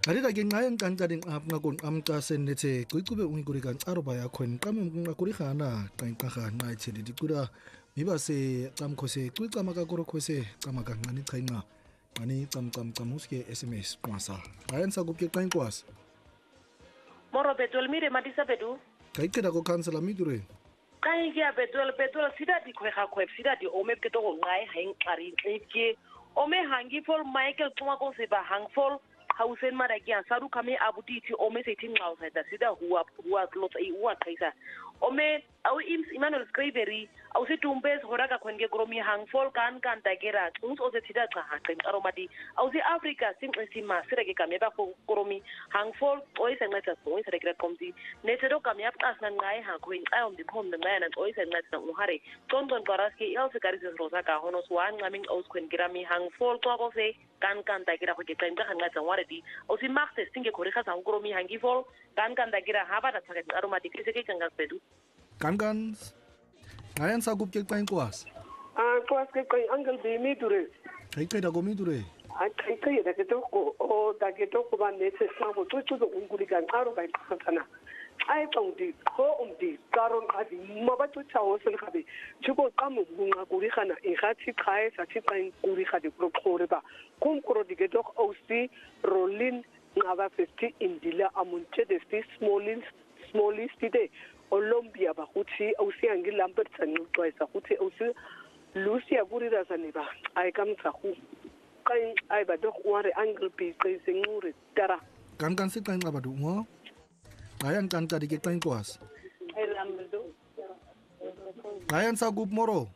Arida ke nqa yang kan kading ap ngakon amta senete kuikube ungikuri kan aroba ya khwen qame ngakuri khana qanqa khana itshedi dikura miba se qamkhose kuiqama ka koro khose qama ka ngani qhainqa ani qam uske SMS qwasa ayan sa kupke qanqwas Moro betul mire madisa bedu kaikeda ko kansela midure kai ya betul sida di khwega khweb sida di ome ke to go ngai hang qari ke ome hangi fol Michael tuma ko se ba hang fol hausen marakia saru kame abuti ti ome se tin ngau sa sida huwa klot ai huwa kaisa ome au Emmanuel Scrivery au se tumbes horaka kwenge gromi hang fol kan tagera uns o se sida ka ha kan aromati au se Africa sing sima sira ke kame ba fo gromi hang fol o se ngata so se rekra komzi ne se do kame ap as na ngai ha kuin ai om di pom na ngai na o se ngata no hare ton karaski el se karis rosa ka hono swan ngamin aus kwen grami hang fol to ko se kan tagera ko ke kan ka ngata waredi o si machte singe ko rekha sa gromi hangi fol kan tagera ha ba ta ka aromati ke se ke kan pedu kan ayan sa kupke qanqwas Kwas ke kai angle be mi dure kaikeda ko midure kai da ke to ko o da ke to ko ban ne se sa ko to unguli kan aro bai sana ai paundi ko umdi karon adi mabatu chawo sel khabe chuko kamu bunga kuri khana e khati khae sa chi kain kuri khade pro khore ba kum kro dige dok ausi rolin ngaba festi indila amunche de sti smallest ide Colombia ba kuthi ausi angilambert tsani uxwayisa kuthi ausi Lucia kuri razane ba ai kamtsa khu kai ai ba dok ware angle pe tsengure tara kan se qanqa badu ngo ayan kan ka dike qanqwas ai lamdo ayan sa gup moro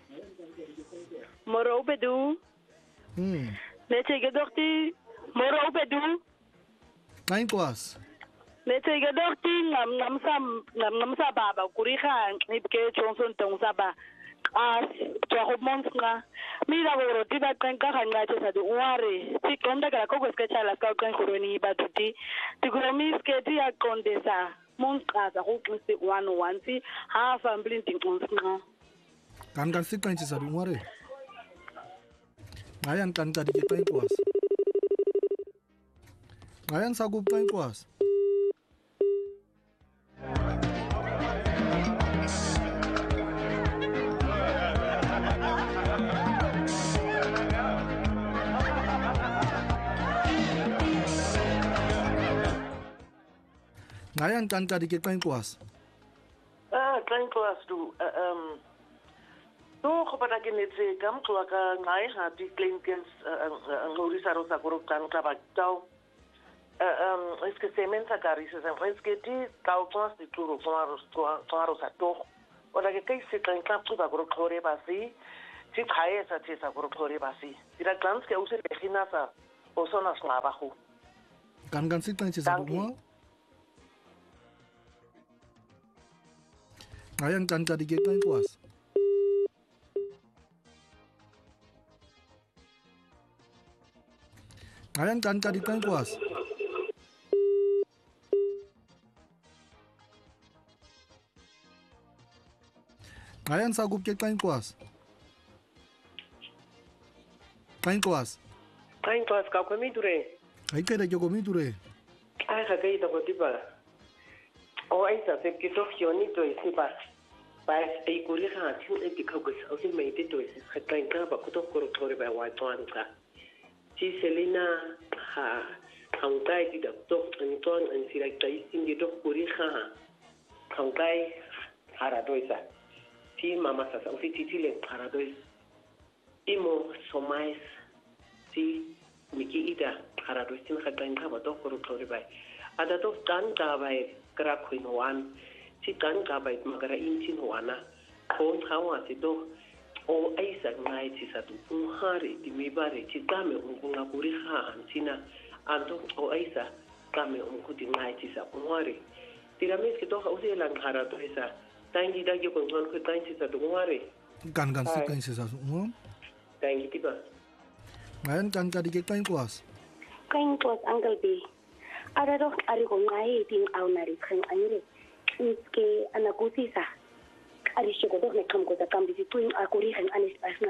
bedu ne tege dokti moro bedu qanqwas Letege dokti ngam sa baba kuri khan ibke Johnson tong saba as to monsna mira boro tiba kanka hanga tsa du ware ti konda kala ko ke chala ka kan koroni batuti ti kromis ke ti akondesa monstra za go tlse 1 ti half am blinting onsna kan se kanchi sa du ware ayan kan ka dike qanqwas ayan sa gup qanqwas Ngayan kan ka dike qanqwas qanqwas du no go pada ke netse kam tloa ka ngai ha di klinkens ngori sa rosa goro kan ka ba tau es que sementa carisa es que ti tau twas di turo claro sa to ora que kai se kan ka ba goro khore ba si ti khae sa ti sa goro khore ba si dira klans que use regina sa o zona abajo kan se kan sa du ayan kan ka dike qanqwas ayan kan ka dike qanqwas ayan sa gup ke qanqwas ka ko mi dure ai kada ke ko midure ai ka kai da ko tiba o ai sa se ke to fioni to isi ba ai kuri kha ti e ti ka ko sa o se me ti to isi ka ka ba ko to ko tore ba wa to an ka ti Selena ha hangai ti da to an si like tai singi to kuri kha hangai haradoisa ti mama sa o ti le haradois imo somais ti miki ida haradois tin kha ka ba to ko tore ba ada to kan ka ba kra khwin wan ti kan ka ba magara intin wana kon hawa ti do o aisa ngai ti sa tu hari ti mi bare ti kame ungunga kuri ha antina ando o aisa kame ungu ti ngai ti sa hari ti rames ki to ha usi lang hara to isa tangi da ge kon ko tangi sa tu hari kan se kan sa ngo tangi ti ba ayan kan ka dike qanqwas angle be ada do ari ko ngai ting au nari khan ayure ke ana kusisa ari shego do ne kam ko da kam bi tu akuri khan anis asna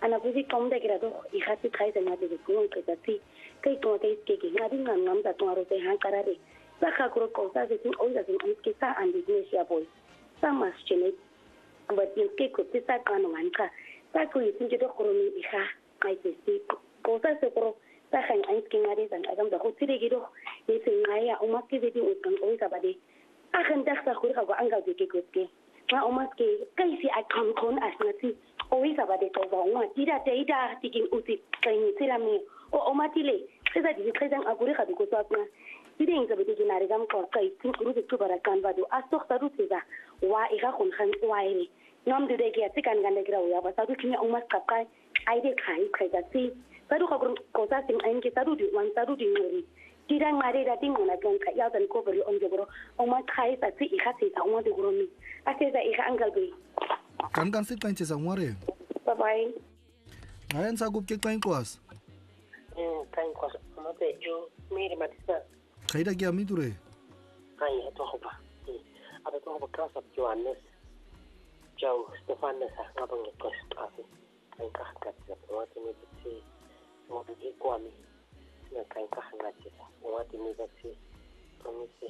ana kuzi qomda kira to ihati khaisa ngade ke kung qeta ti kai to kai ke ngadi ngam ta to ro te han karare sa kha kro ko sa se o ya se ke sa andi ne sia boy sa mas chene but in ke ko ti sa kana manka sa ko yisin ke to khromi iha kai te si ko sa se kro sa khan ai ke ngadi san agam da ko ti re ke do ye se ngaya o mas ke de o kan o sa bade a khan ta sa khur ka ko anga de ke ko ke ma o mas ke kai si a kon asnati Oisa ba de to ba ngwa tira teida tiking uti kaini sila mi o matile sesa di khaisan aguri khadu ko sapna tiding za bidi kinare gam ko kai tin kuru de tu barakan ba do astok taru sesa wa iga khon khan waire nam de ke atikan gande gra ya ba sadu kinya umas kapkai aide khai da si sadu ko sa sing ain ke sadu di wan sadu di ngori tirang mare da ting na kan ka ya dan ko bari on jogoro o ma khai sa si iga se sa o de goro mi ase za iga angal be kan sit kain chesa ngware bye bye ayan sa gup ke kain kwas kain kwas ma be jo mere matisa khaida kya mi dure ai to hoba ada to hoba kras ab johannes jau stefanes ngabang kwas kasi kain ka kat sa wati mi bitsi mo bi kwami na kain ka ngati sa wati mi bitsi promise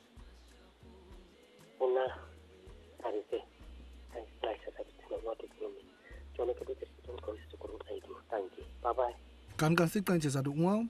una arite kan sit kain chesa du ngwa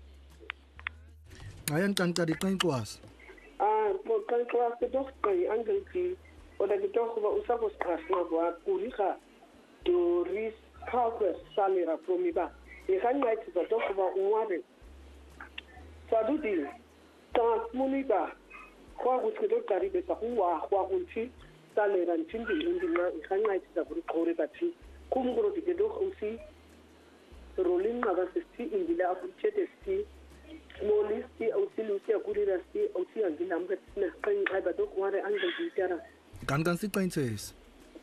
ayan kan ka di kain kwas mo kan kwas ke doch kai angle ki oda ke doch ba usabo stress na ba kurika to risk cover salary promiba e kan mai tsa doch ba unware sadudi ta muniba kwa gutske do tari be sa huwa kwa kunchi salary ntindi indina e kan mai tsa buru kore batsi kumgoro de do usi rolling magasisti indila afuchete sti smolisti au silusi akurira sti au si angila mgatsina kan aiba do kware angle bitara kan sit kain ches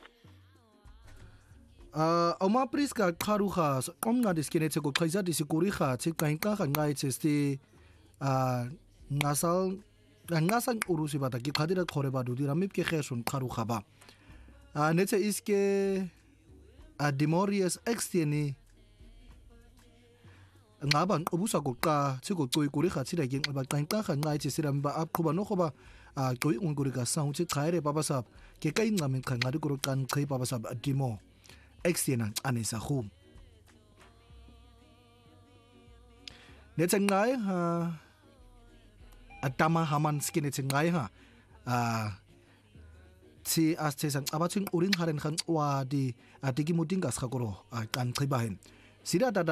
oma priska kharu kha komna diskene chego khaisa disikuri kha che kain ka ngai chesti ngasang urusi bata ki khadira khore ba dudi ramip ke khesun kharu kha ba neche iske demorius extieni ngaban obusa goqa chiko coy kuri khatsira gen ba qainqa kha ngai chisiram ba ap khoba no khoba coy unguri ka sang chi khaire baba sab ke kai ngamin kha ngari kuru kan khai baba sab demo extiena anisa khum ne changai ha atama haman skin ne changai ha si as chesang abaching urin haren khan wa di atiki muting gas khakoro kan khibahin sira